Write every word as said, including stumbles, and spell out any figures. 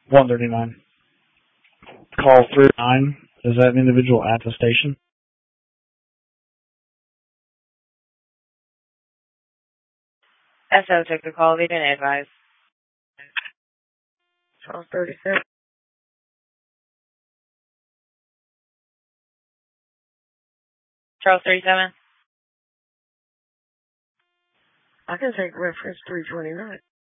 one thirty-nine. Call three nine. Is that an individual at the station? S O took the call. They didn't advise. Charles thirty-seven. Charles thirty-seven. I can take reference three twenty-nine.